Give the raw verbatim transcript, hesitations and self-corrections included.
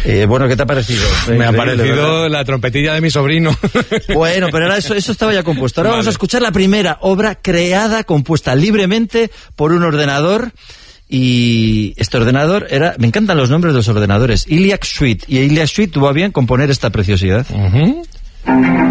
Eh, bueno, ¿qué te ha parecido? Me ha parecido, ¿verdad?, la trompetilla de mi sobrino. Bueno, pero ahora eso, eso estaba ya compuesto. Ahora vale. Vamos a escuchar la primera obra creada, compuesta libremente por un ordenador. Y este ordenador era... Me encantan los nombres de los ordenadores. Iliac Suite. Y Iliac Suite tuvo a bien componer esta preciosidad. Uh-huh.